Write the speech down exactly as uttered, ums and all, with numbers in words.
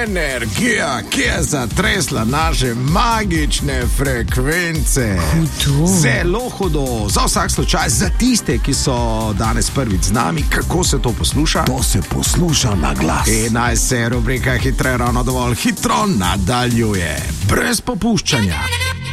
energija, ki je zatresla naše magične frekvence. Hudo. Zelo hudo. Za vsak slučaj, za tiste, ki so danes prvič z nami, kako se to posluša? To se posluša na glas. In naj se rubrika Hitro je ravno dovolj hitro nadaljuje. Brez popuščanja.